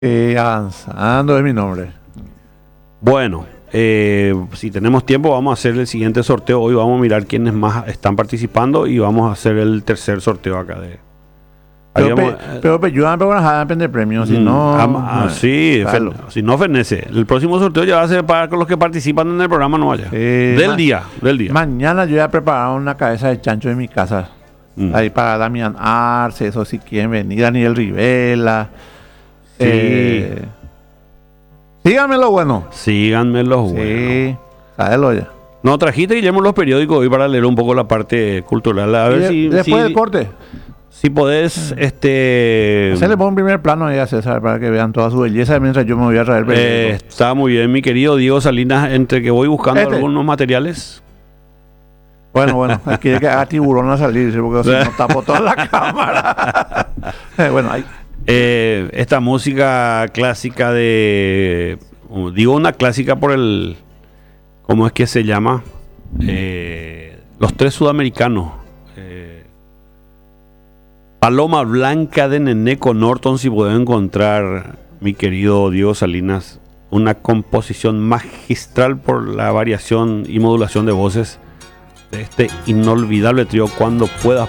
Avanzando es mi nombre. Bueno, si tenemos tiempo vamos a hacer el siguiente sorteo. Hoy vamos a mirar quiénes más están participando y vamos a hacer el tercer sorteo acá de... Pero ayúdame para prender premios, si no... sí, claro. si no fenece. El próximo sorteo ya va a ser para los que participan en el programa, no vaya. Del día. Mañana yo voy a preparar una cabeza de chancho en mi casa. Ahí para Damián Arce, eso si quieren venir, Daniel Rivela. Sí. Síganme lo bueno. Síganme los buenos. Sí, sábelo ya. No, trajiste, Guillermo, los periódicos hoy para leer un poco la parte cultural. A ver si... Después del corte. Si podés, Se le pone un primer plano ahí a César para que vean toda su belleza mientras yo me voy a traer el periódico. Está muy bien, mi querido Diego Salinas, entre que voy buscando algunos materiales. Bueno, quiere que haga tiburón a salir, porque si no tapo toda la cámara. Bueno, ahí. Esta música clásica digo una clásica por el, ¿cómo es que se llama? Los Tres Sudamericanos. Paloma Blanca de Neneco Norton, si puedo encontrar, mi querido Diego Salinas, una composición magistral por la variación y modulación de voces de este inolvidable trío Cuando Puedas